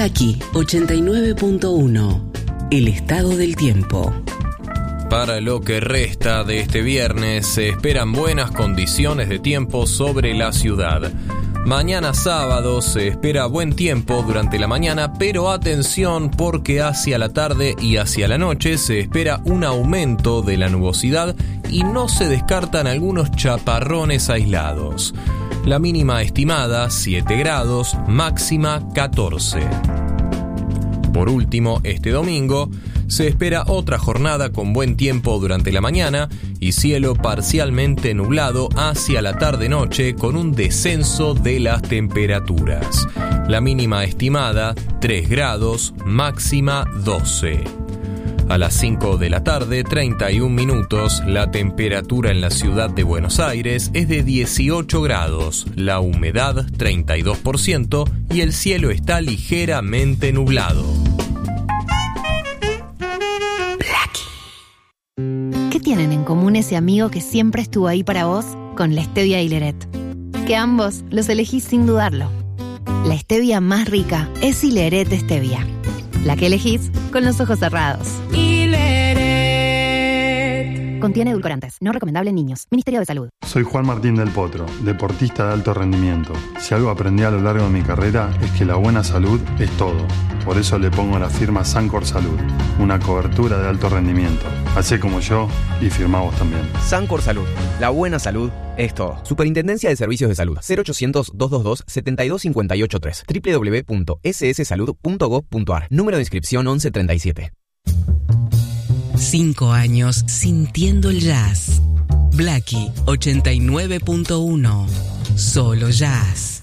Blackie 89.1. El estado del tiempo. Para lo que resta de este viernes se esperan buenas condiciones de tiempo sobre la ciudad. Mañana sábado se espera buen tiempo durante la mañana, pero atención porque hacia la tarde y hacia la noche se espera un aumento de la nubosidad y no se descartan algunos chaparrones aislados. La mínima estimada 7 grados, máxima 14. Por último, este domingo se espera otra jornada con buen tiempo durante la mañana y cielo parcialmente nublado hacia la tarde-noche con un descenso de las temperaturas. La mínima estimada 3 grados, máxima 12. A las 5 de la tarde, 31 minutos, la temperatura en la ciudad de Buenos Aires es de 18 grados, la humedad 32% y el cielo está ligeramente nublado. ¿Qué tienen en común ese amigo que siempre estuvo ahí para vos con la stevia Hileret? Que ambos los elegís sin dudarlo. La stevia más rica es Hileret Stevia. La que elegís con los ojos cerrados. Hileret. Contiene edulcorantes. No recomendable en niños. Ministerio de Salud. Soy Juan Martín del Potro, deportista de alto rendimiento. Si algo aprendí a lo largo de mi carrera es que la buena salud es todo. Por eso le pongo la firma Sancor Salud, una cobertura de alto rendimiento. Hacé como yo y firmá vos también. Sancor Salud, la buena salud es todo. Superintendencia de Servicios de Salud, 0800-222-72583, www.sssalud.gov.ar, número de inscripción 1137. 5 años sintiendo el jazz. Blackie 89.1. Solo jazz.